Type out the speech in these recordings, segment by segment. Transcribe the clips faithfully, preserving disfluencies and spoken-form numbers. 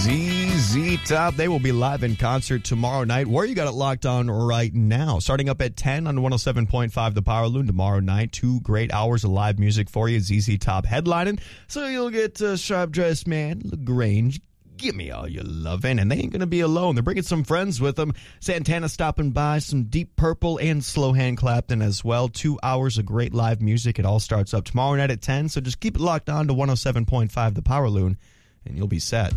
Z Z Top. They will be live in concert tomorrow night. Where you got it locked on right now. Starting up at ten on one oh seven point five The Power Loon tomorrow night. Two great hours of live music for you. Z Z Top headlining. So you'll get uh, Sharp Dressed Man, LaGrange, Give Me All Your Lovin', and they ain't going to be alone. They're bringing some friends with them. Santana stopping by, some Deep Purple and Slow Hand Clapton as well. Two hours of great live music. It all starts up tomorrow night at ten, so just keep it locked on to one oh seven point five The Power Loon, and you'll be set.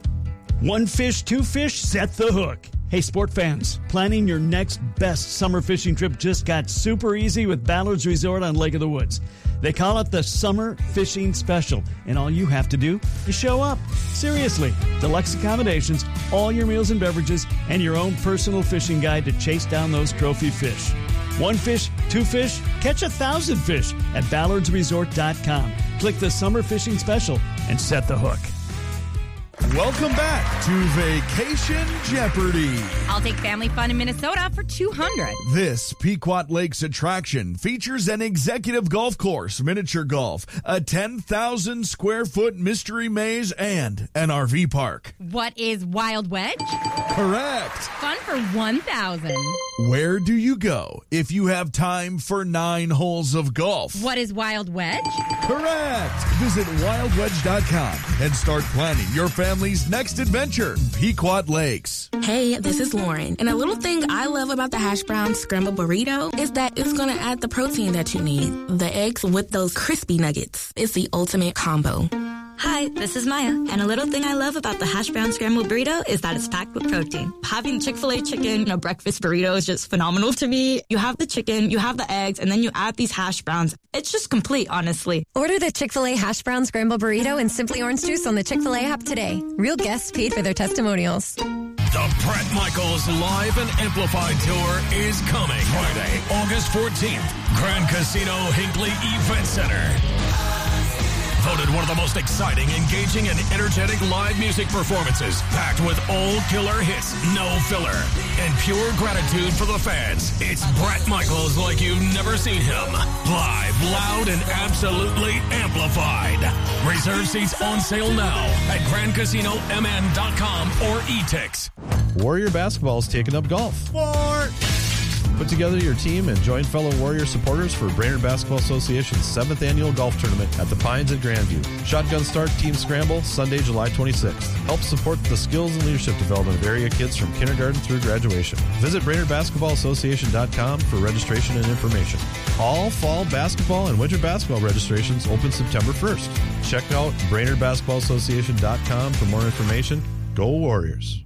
One fish, two fish, set the hook. Hey, sport fans, planning your next best summer fishing trip just got super easy with Ballard's Resort on Lake of the Woods. They call it the Summer Fishing Special, and all you have to do is show up. Seriously, deluxe accommodations, all your meals and beverages, and your own personal fishing guide to chase down those trophy fish. One fish, two fish, catch a thousand fish at ballards resort dot com. Click the Summer Fishing Special and set the hook. Welcome back to Vacation Jeopardy! I'll take family fun in Minnesota for two hundred dollars. This Pequot Lakes attraction features an executive golf course, miniature golf, a ten thousand square foot mystery maze, and an R V park. What is Wild Wedge? Correct! Fun for one thousand dollars. Where do you go if you have time for nine holes of golf? What is Wild Wedge? Correct! Visit wild wedge dot com and start planning your family's next adventure. Pequot Lakes. Hey, this is Lauren, and a little thing I love about the hash brown scrambled burrito is that it's going to add the protein that you need. The eggs with those crispy nuggets. It's the ultimate combo. Hi, this is Maya, and a little thing I love about the hash brown scrambled burrito is that it's packed with protein. Having Chick-fil-A chicken in a breakfast burrito is just phenomenal to me. You have the chicken, you have the eggs, and then you add these hash browns. It's just complete, honestly. Order the Chick-fil-A hash brown scrambled burrito and Simply Orange Juice on the Chick-fil-A app today. Real guests paid for their testimonials. The Bret Michaels Live and Amplified Tour is coming Friday, August fourteenth, Grand Casino Hinckley Event Center. Voted one of the most exciting, engaging, and energetic live music performances, packed with all killer hits, no filler, and pure gratitude for the fans. It's Bret Michaels like you've never seen him. Live, loud, and absolutely amplified. Reserve seats on sale now at grand casino m n dot com or e-tix. Warrior Basketball is taking up golf. Sport! Put together your team and join fellow Warrior supporters for Brainerd Basketball Association's seventh Annual Golf Tournament at the Pines at Grandview. Shotgun start, team scramble, Sunday, July twenty-sixth. Help support the skills and leadership development of area kids from kindergarten through graduation. Visit Brainerd Basketball Association dot com for registration and information. All fall basketball and winter basketball registrations open September first. Check out Brainerd Basketball Association dot com for more information. Go Warriors!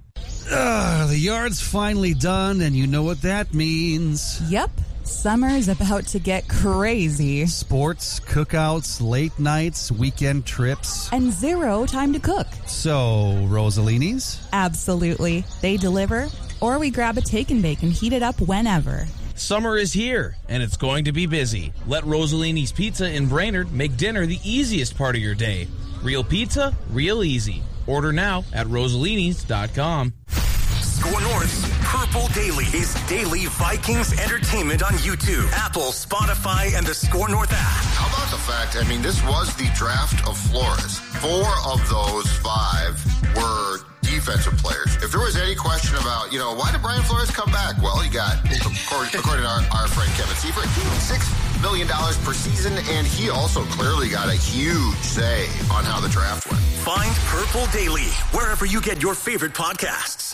Uh, the yard's finally done, and you know what that means. Yep. Summer is about to get crazy. Sports, cookouts, late nights, weekend trips. And zero time to cook. So, Rosalini's? Absolutely. They deliver, or we grab a take and bake and heat it up whenever. Summer is here, and it's going to be busy. Let Rosalini's Pizza in Brainerd make dinner the easiest part of your day. Real pizza, real easy. Order now at rosalini's dot com. Score North's Purple Daily is daily Vikings entertainment on YouTube, Apple, Spotify, and the Score North app. How about the fact, I mean, this was the draft of Flores. Four of those five were defensive players. If there was any question about, you know, why did Brian Flores come back? Well, you got, according, according to our, our friend Kevin Seifert, six million dollars per season, and he also clearly got a huge say on how the draft went. Find Purple Daily wherever you get your favorite podcasts.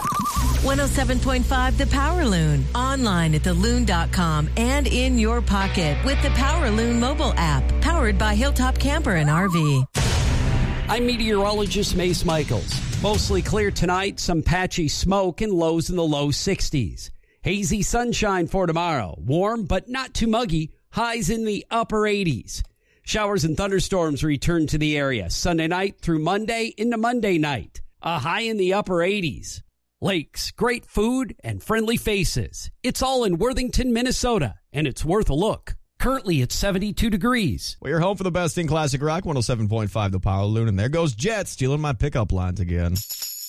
one oh seven point five The Power Loon. Online at the loon dot com and in your pocket with the Power Loon mobile app. Powered by Hilltop Camper and R V. I'm meteorologist Mace Michaels. Mostly clear tonight, some patchy smoke and lows in the low sixties. Hazy sunshine for tomorrow. Warm but not too muggy. Highs in the upper eighties. Showers and thunderstorms return to the area Sunday night through Monday into Monday night. A high in the upper eighties. Lakes, great food, and friendly faces. It's all in Worthington, Minnesota, and it's worth a look. Currently at seventy-two degrees. Well, you're home for the best in classic rock, one oh seven point five The Power Loon, and there goes Jet stealing my pickup lines again.